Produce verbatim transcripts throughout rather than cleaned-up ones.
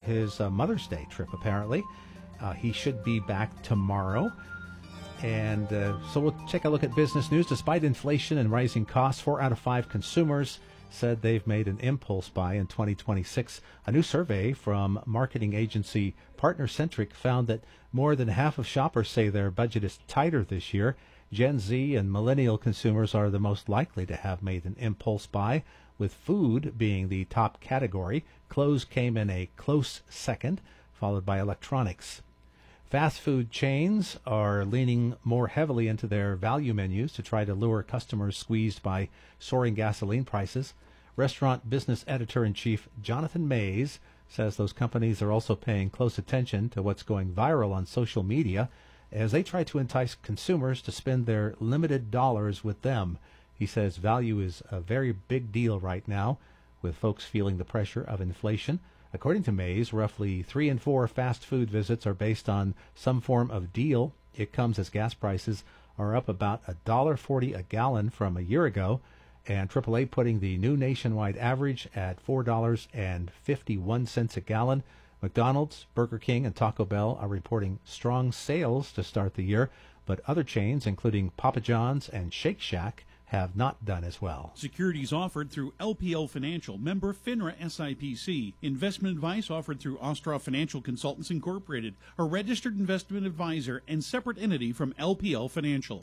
his uh, Mother's Day trip, apparently. Uh, he should be back tomorrow. And uh, so we'll take a look at business news. Despite inflation and rising costs, four out of five consumers said they've made an impulse buy in twenty twenty-six. A new survey from marketing agency PartnerCentric found that more than half of shoppers say their budget is tighter this year. Gen Z and millennial consumers are the most likely to have made an impulse buy, with food being the top category. Clothes came in a close second, followed by electronics. Fast food chains are leaning more heavily into their value menus to try to lure customers squeezed by soaring gasoline prices. Restaurant business editor-in-chief Jonathan Mays says those companies are also paying close attention to what's going viral on social media as they try to entice consumers to spend their limited dollars with them. He says value is a very big deal right now, with folks feeling the pressure of inflation. According to Mays, roughly three in four fast food visits are based on some form of deal. It comes as gas prices are up about one dollar forty a gallon from a year ago, and triple A putting the new nationwide average at four dollars and fifty-one cents a gallon. McDonald's, Burger King, and Taco Bell are reporting strong sales to start the year, but other chains, including Papa John's and Shake Shack, have not done as well. Securities offered through L P L Financial, member FINRA S I P C. Investment advice offered through Ostroff Financial Consultants Incorporated, a registered investment advisor and separate entity from L P L Financial.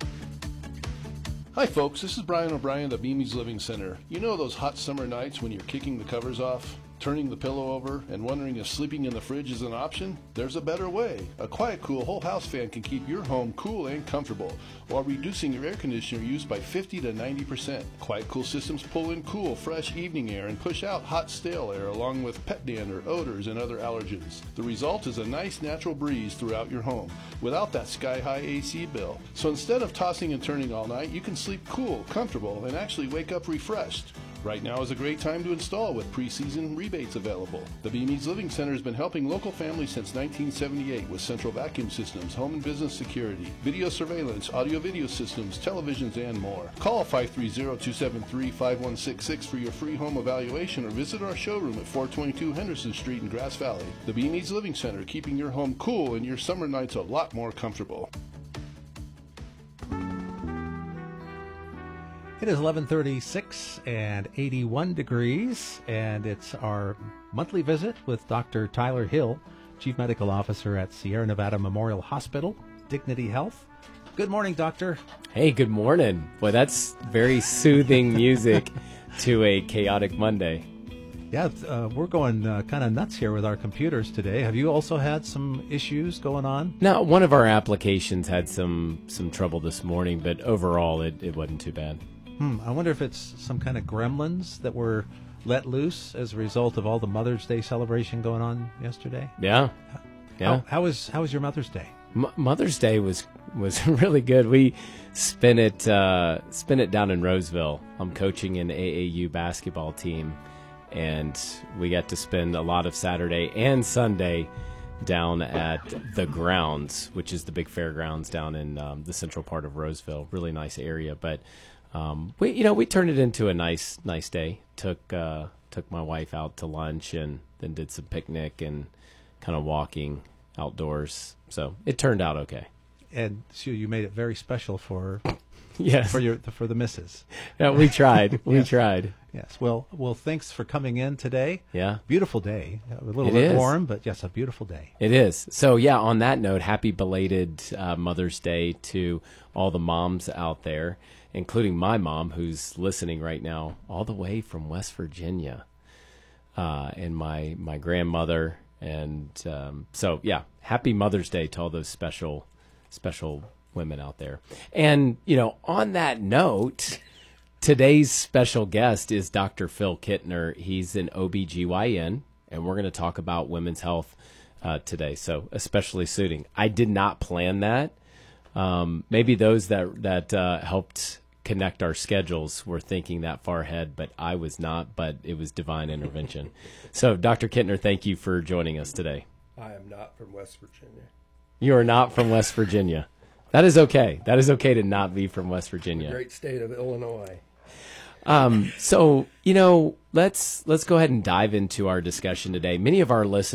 Hi folks, this is Brian O'Brien of Mimi's Living Center. You know those hot summer nights when you're kicking the covers off, turning the pillow over, and wondering if sleeping in the fridge is an option? There's a better way. A Quiet Cool whole house fan can keep your home cool and comfortable while reducing your air conditioner use by fifty to ninety percent. Quiet Cool systems pull in cool, fresh evening air and push out hot, stale air along with pet dander, odors, and other allergens. The result is a nice natural breeze throughout your home without that sky-high A C bill. So instead of tossing and turning all night, you can sleep cool, comfortable, and actually wake up refreshed. Right now is a great time to install with pre-season rebates available. The Beamies Living Center has been helping local families since nineteen seventy-eight with central vacuum systems, home and business security, video surveillance, audio-video systems, televisions, and more. Call five three zero, two seven three, five one six six for your free home evaluation or visit our showroom at four twenty-two Henderson Street in Grass Valley. The Beamies Living Center, keeping your home cool and your summer nights a lot more comfortable. It is eleven thirty-six and eighty-one degrees, and it's our monthly visit with Doctor Tyler Hill, Chief Medical Officer at Sierra Nevada Memorial Hospital, Dignity Health. Good morning, Doctor. Hey, good morning. Boy, that's very soothing music to a chaotic Monday. Yeah, uh, we're going uh, kind of nuts here with our computers today. Have you also had some issues going on? Now, one of our applications had some, some trouble this morning, but overall it, it wasn't too bad. Hmm, I wonder if it's some kind of gremlins that were let loose as a result of all the Mother's Day celebration going on yesterday. Yeah, yeah. How, how was how was your Mother's Day? M- Mother's Day was was really good. We spent it uh, spent it down in Roseville. I'm coaching an A A U basketball team, and we got to spend a lot of Saturday and Sunday down at the grounds, which is the big fairgrounds down in um, the central part of Roseville. Really nice area, but. Um, we, you know, we turned it into a nice, nice day. Took uh, took my wife out to lunch and then did some picnic and kind of walking outdoors. So it turned out okay. And so you made it very special for, yes, for your for the missus. Yeah, we tried. We yes. tried. Yes. Well, well. Thanks for coming in today. Yeah. Beautiful day. A little it bit is. warm, but yes, a beautiful day. It is. So yeah. On that note, happy belated uh, Mother's Day to all the moms out there, including my mom, who's listening right now all the way from West Virginia, uh, and my, my grandmother. And um, so, yeah, happy Mother's Day to all those special, special women out there. And, you know, on that note, today's special guest is Doctor Phil Kittner. He's an O B G Y N, and we're going to talk about women's health uh, today. So especially suiting. I did not plan that. Um, maybe those that, that uh, helped connect our schedules were thinking that far ahead, but I was not, but it was divine intervention. So, Doctor Kittner, thank you for joining us today. I am not from West Virginia. You are not from West Virginia. That is okay. That is okay to not be from West Virginia. The great state of Illinois. Um, so, you know, let's let's go ahead and dive into our discussion today. Many of our listeners